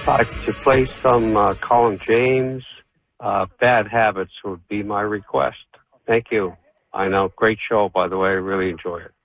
To play some Colin James, Bad Habits would be my request. Thank you. I know. Great show, by the way. I really enjoy it.